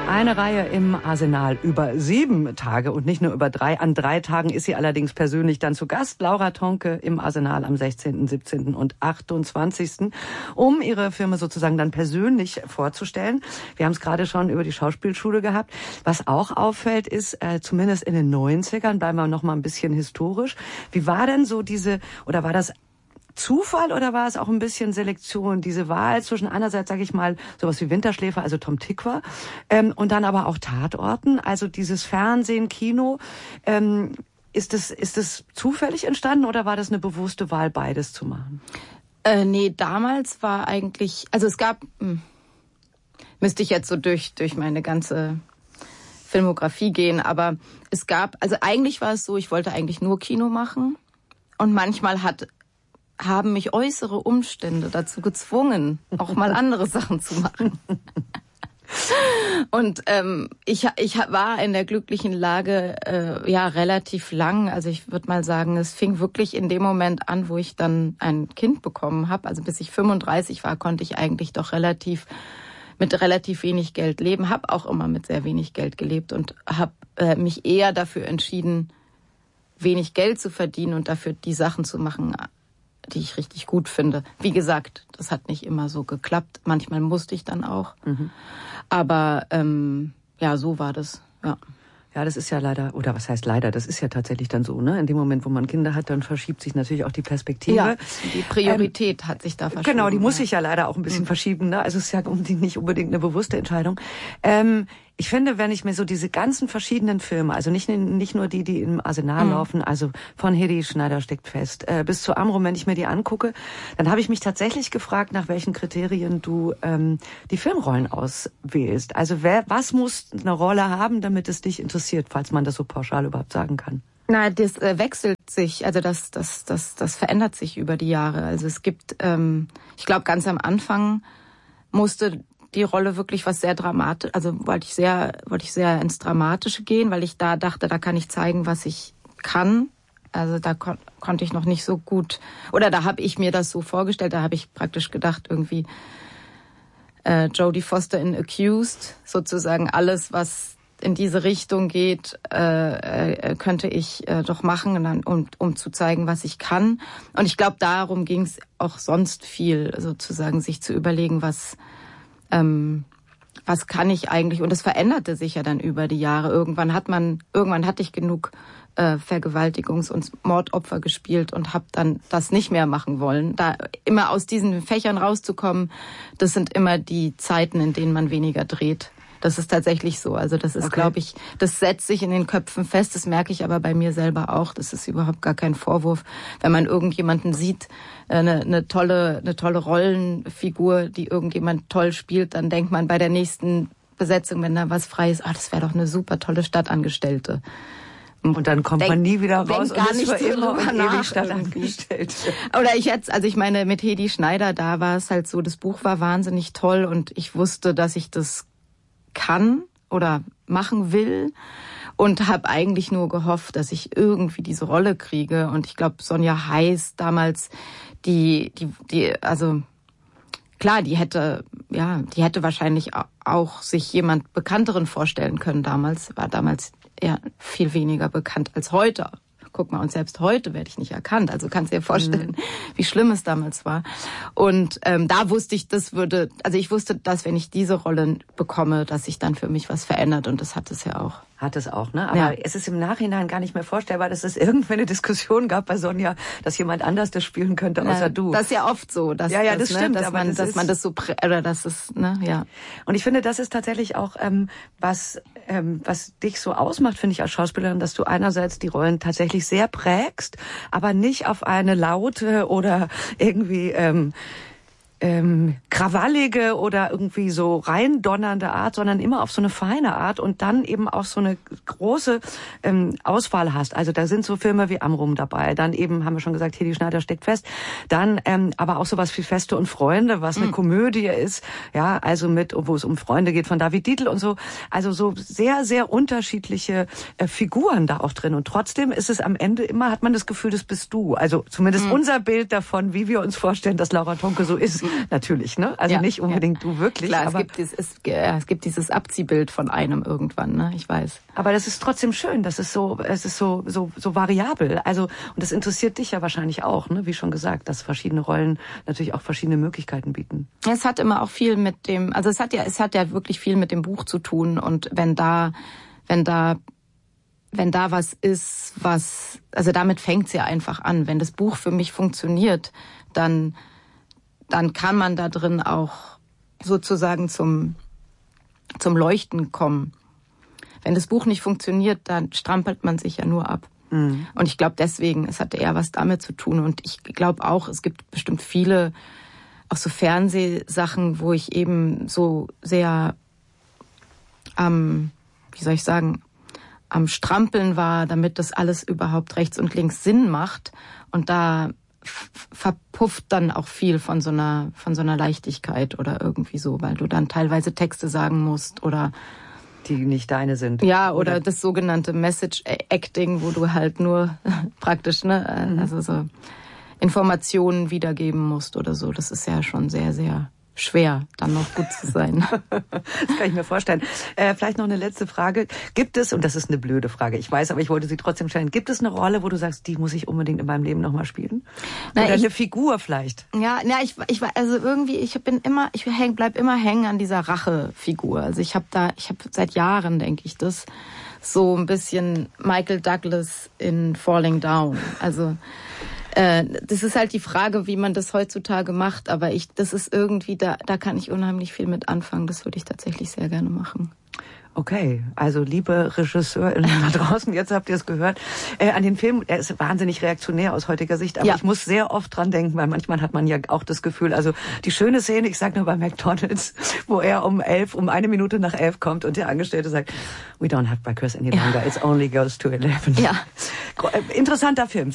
Eine Reihe im Arsenal über 7 Tage und nicht nur über 3. An 3 Tagen ist sie allerdings persönlich dann zu Gast. Laura Tonke im Arsenal am 16., 17. und 28., um ihre Firma sozusagen dann persönlich vorzustellen. Wir haben es gerade schon über die Schauspielschule gehabt. Was auch auffällt ist, zumindest in den 90ern, bleiben wir noch mal ein bisschen historisch. Wie war denn so oder war das Zufall oder war es auch ein bisschen Selektion, diese Wahl zwischen einerseits, sage ich mal, sowas wie Winterschläfer, also Tom Tykwer, und dann aber auch Tatorten, also dieses Fernsehen, Kino. Ist es zufällig entstanden oder war das eine bewusste Wahl, beides zu machen? Nee, damals war eigentlich, also es gab, müsste ich jetzt so durch meine ganze Filmografie gehen, aber es gab, also eigentlich war es so, ich wollte eigentlich nur Kino machen und manchmal haben mich äußere Umstände dazu gezwungen, auch mal andere Sachen zu machen. Und ich war in der glücklichen Lage relativ lang. Also ich würde mal sagen, es fing wirklich in dem Moment an, wo ich dann ein Kind bekommen habe. Also bis ich 35 war, konnte ich eigentlich doch mit relativ wenig Geld leben. Habe auch immer mit sehr wenig Geld gelebt und habe mich eher dafür entschieden, wenig Geld zu verdienen und dafür die Sachen zu machen, die ich richtig gut finde. Wie gesagt, das hat nicht immer so geklappt. Manchmal musste ich dann auch. Mhm. Aber so war das, ja. Ja, das ist ja leider, oder was heißt leider, das ist ja tatsächlich dann so, ne? In dem Moment, wo man Kinder hat, dann verschiebt sich natürlich auch die Perspektive. Ja, die Priorität hat sich da verschoben. Genau, die muss sich ja leider auch ein bisschen verschieben, ne? Also es ist ja nicht unbedingt eine bewusste Entscheidung. Ich finde, wenn ich mir so diese ganzen verschiedenen Filme, also nicht nur die im Arsenal laufen, also von Hedi Schneider steckt fest, bis zu Amrum, wenn ich mir die angucke, dann habe ich mich tatsächlich gefragt, nach welchen Kriterien du die Filmrollen auswählst. Also was muss eine Rolle haben, damit es dich interessiert, falls man das so pauschal überhaupt sagen kann? Na, das wechselt sich, also das verändert sich über die Jahre. Also es gibt, ich glaube, ganz am Anfang musste die Rolle wirklich was sehr dramatisch, also wollte ich sehr ins Dramatische gehen, weil ich da dachte, da kann ich zeigen, was ich kann. Also da konnte ich noch nicht so gut, oder da habe ich mir das so vorgestellt, da habe ich praktisch gedacht, irgendwie Jodie Foster in Accused, sozusagen alles, was in diese Richtung geht, könnte ich doch machen, um zu zeigen, was ich kann. Und ich glaube, darum ging es auch sonst viel, sozusagen sich zu überlegen, was kann ich eigentlich? Und es veränderte sich ja dann über die Jahre. Irgendwann hatte ich genug Vergewaltigungs- und Mordopfer gespielt und habe dann das nicht mehr machen wollen. Da immer aus diesen Fächern rauszukommen, das sind immer die Zeiten, in denen man weniger dreht. Das ist tatsächlich so. Also das ist, glaube ich, das setzt sich in den Köpfen fest. Das merke ich aber bei mir selber auch. Das ist überhaupt gar kein Vorwurf. Wenn man irgendjemanden sieht, eine tolle Rollenfigur, die irgendjemand toll spielt, dann denkt man bei der nächsten Besetzung, wenn da was frei ist, das wäre doch eine super tolle Stadtangestellte. Und dann kommt man nie wieder raus und ist für immer und ewig Stadtangestellte. Oder ich meine, mit Hedi Schneider, da war es halt so, das Buch war wahnsinnig toll und ich wusste, dass ich das kann oder machen will und habe eigentlich nur gehofft, dass ich irgendwie diese Rolle kriege. Und ich glaube, Sonja Heiß damals, also klar, die hätte wahrscheinlich auch sich jemand Bekannteren vorstellen können damals. War damals ja viel weniger bekannt als heute. Guck mal, und selbst heute werde ich nicht erkannt. Also kannst du dir vorstellen, wie schlimm es damals war. Und da wusste ich, ich wusste, dass wenn ich diese Rolle bekomme, dass sich dann für mich was verändert. Und das hat es ja auch. Hat es auch, ne? Aber es ist im Nachhinein gar nicht mehr vorstellbar, dass es irgendwann eine Diskussion gab bei Sonja, dass jemand anders das spielen könnte, außer du. Das ist ja oft so. Das stimmt. Dass man das so, oder das ist, ne, ja. Und ich finde, das ist tatsächlich auch, was dich so ausmacht, finde ich, als Schauspielerin, dass du einerseits die Rollen tatsächlich sehr prägst, aber nicht auf eine laute oder irgendwie, krawallige oder irgendwie so reindonnernde Art, sondern immer auf so eine feine Art und dann eben auch so eine große Auswahl hast. Also da sind so Filme wie Amrum dabei, dann eben, haben wir schon gesagt, Hedi Schneider steckt fest, dann aber auch sowas wie Feste und Freunde, was eine Komödie ist, ja, also wo es um Freunde geht von David Dietl und so, also so sehr, sehr unterschiedliche Figuren da auch drin und trotzdem ist es am Ende immer, hat man das Gefühl, das bist du, also zumindest unser Bild davon, wie wir uns vorstellen, dass Laura Tonke so ist, natürlich, ne? Also nicht unbedingt du wirklich. Klar, aber es gibt dieses Abziehbild von einem irgendwann, ne? Ich weiß. Aber das ist trotzdem schön, es ist so variabel. Also, und das interessiert dich ja wahrscheinlich auch, ne? Wie schon gesagt, dass verschiedene Rollen natürlich auch verschiedene Möglichkeiten bieten. Es hat immer auch viel mit dem, also es hat ja wirklich viel mit dem Buch zu tun, und wenn da was ist, also damit fängt's ja einfach an. Wenn das Buch für mich funktioniert, dann kann man da drin auch sozusagen zum Leuchten kommen. Wenn das Buch nicht funktioniert, dann strampelt man sich ja nur ab. Mhm. Und ich glaube deswegen, es hatte eher was damit zu tun. Und ich glaube auch, es gibt bestimmt viele, auch so Fernsehsachen, wo ich eben so sehr am Strampeln war, damit das alles überhaupt rechts und links Sinn macht. Und da verpufft dann auch viel von so einer Leichtigkeit oder irgendwie so, weil du dann teilweise Texte sagen musst oder die nicht deine sind. Ja, oder das sogenannte Message Acting, wo du halt nur praktisch, also so Informationen wiedergeben musst oder so. Das ist ja schon sehr, sehr schwer, dann noch gut zu sein. Das kann ich mir vorstellen. Vielleicht noch eine letzte Frage. Gibt es, und das ist eine blöde Frage, ich weiß, aber ich wollte sie trotzdem stellen, gibt es eine Rolle, wo du sagst, die muss ich unbedingt in meinem Leben nochmal spielen? Oder eine Figur vielleicht? Ja, also irgendwie, ich bleib immer hängen an dieser Rachefigur. Also ich habe seit Jahren, denke ich, das so ein bisschen Michael Douglas in Falling Down. Also das ist halt die Frage, wie man das heutzutage macht, aber das ist irgendwie, da kann ich unheimlich viel mit anfangen. Das würde ich tatsächlich sehr gerne machen. Okay, also liebe RegisseurInnen da draußen, jetzt habt ihr es gehört, an den Film, er ist wahnsinnig reaktionär aus heutiger Sicht, aber ich muss sehr oft dran denken, weil manchmal hat man ja auch das Gefühl, also die schöne Szene, ich sag nur bei McDonald's, wo er um 1 Minute nach 11 kommt und der Angestellte sagt, we don't have breakfast any longer, it only goes to 11. Ja. Interessanter Film.